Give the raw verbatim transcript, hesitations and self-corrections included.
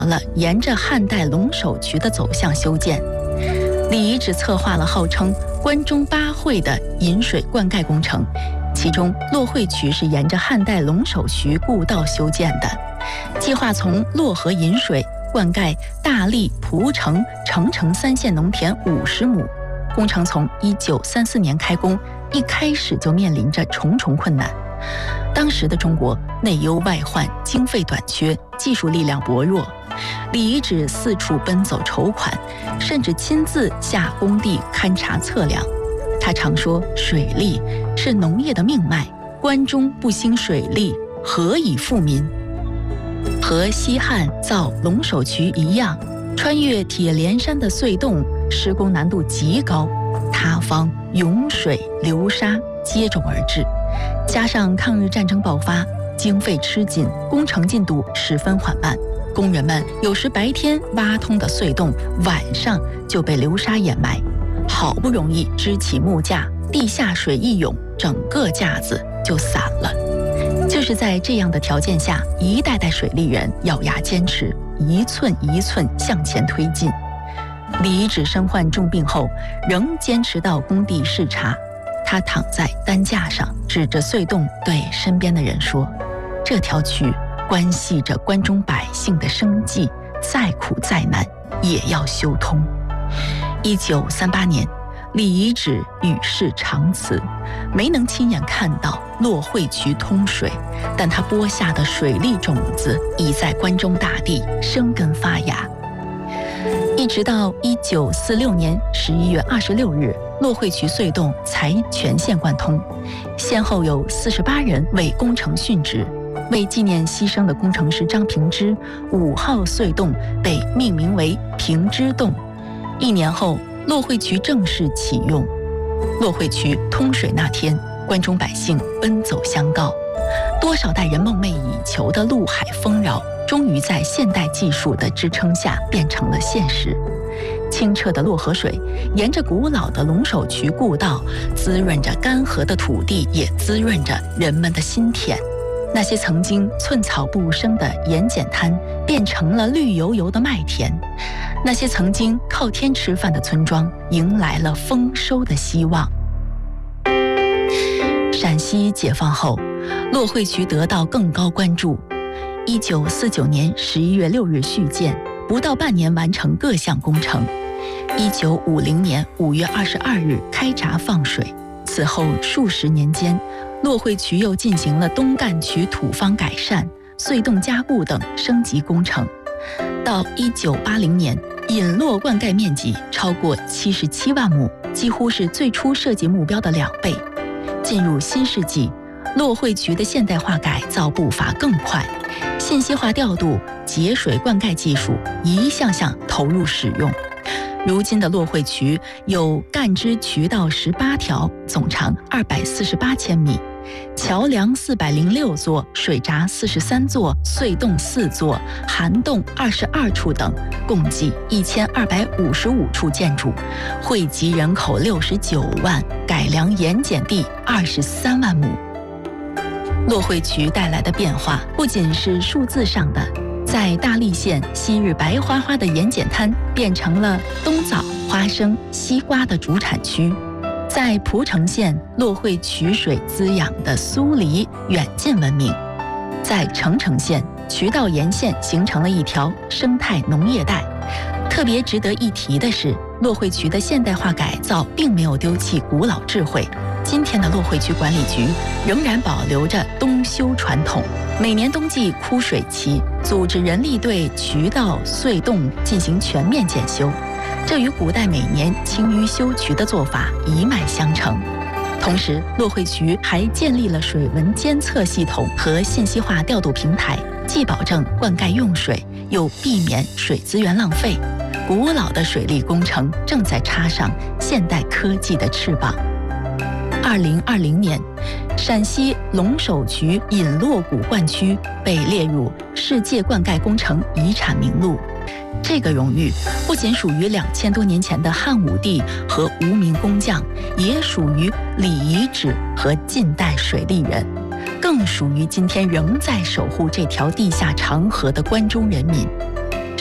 了沿着汉代龙首渠的走向修建。李遗址策划了号称关中八会的引水灌溉工程，其中洛会渠是沿着汉代龙首渠故道修建的，计划从洛河引水灌溉大荔、蒲城、澄城三县农田五十亩。工程从一九三四年开工，一开始就面临着重重困难。当时的中国内忧外患，经费短缺，技术力量薄弱。李遗址四处奔走筹款，甚至亲自下工地勘察测量。他常说，水利是农业的命脉，关中不兴水利，何以富民？和西汉造龙首渠一样，穿越铁连山的隧洞，施工难度极高，塌方、涌水、流沙接踵而至。加上抗日战争爆发，经费吃紧，工程进度十分缓慢。工人们有时白天挖通的隧洞，晚上就被流沙掩埋。好不容易支起木架，地下水一涌，整个架子就散了。就是在这样的条件下，一代代水利人咬牙坚持，一寸一寸向前推进。李遗址身患重病后，仍坚持到工地视察。他躺在担架上，指着隧洞对身边的人说：“这条渠关系着关中百姓的生计，再苦再难也要修通。”一九三八年，李遗址与世长辞，没能亲眼看到洛会渠通水，但他播下的水利种子已在关中大地生根发芽。一直到一九四六年十一月二十六日，洛会渠隧洞才全线贯通，先后有四十八人为工程殉职。为纪念牺牲的工程师张平之，五号隧洞被命名为平之洞。一年后，洛会渠正式启用。洛会渠通水那天，关中百姓奔走相告，多少代人梦寐以求的陆海丰饶，终于在现代技术的支撑下变成了现实。清澈的洛河水沿着古老的龙首渠故道，滋润着干涸的土地，也滋润着人们的心田。那些曾经寸草不生的盐碱滩，变成了绿油油的麦田；那些曾经靠天吃饭的村庄，迎来了丰收的希望。陕西解放后，洛会渠得到更高关注。一九四九年十一月六日续建，不到半年完成各项工程。一九五零年五月二十二日开闸放水。此后数十年间，洛会渠又进行了东干渠土方改善、隧洞加固等升级工程。到一九八零年，引洛灌溉面积超过七十七万亩，几乎是最初设计目标的两倍。进入新世纪，洛会渠的现代化改造步伐更快，信息化调度、节水灌溉技术一项项投入使用。如今的洛会渠有干支渠道十八条，总长二百四十八千米，桥梁四百零六座，水闸四十三座，隧洞四座，涵洞二十二处等，共计一千二百五十五处建筑，汇集人口六十九万，改良盐碱地二十三万亩。洛会渠带来的变化不仅是数字上的，在大荔县昔日白花花的盐碱滩变成了冬枣、花生、西瓜的主产区；在蒲城县，洛会渠水滋养的苏梨远近闻名；在澄城县，渠道沿线形成了一条生态农业带。特别值得一提的是，洛会渠的现代化改造并没有丢弃古老智慧。今天的洛会渠管理局仍然保留着冬修传统，每年冬季枯水期，组织人力对渠道、隧洞进行全面检修，这与古代每年清淤修渠的做法一脉相承。同时，洛会渠还建立了水文监测系统和信息化调度平台，既保证灌溉用水，又避免水资源浪费。古老的水利工程正在插上现代科技的翅膀。二零二零年，陕西龙首渠引洛古灌区被列入世界灌溉工程遗产名录。这个荣誉不仅属于两千多年前的汉武帝和无名工匠，也属于李遗址和近代水利人，更属于今天仍在守护这条地下长河的关中人民。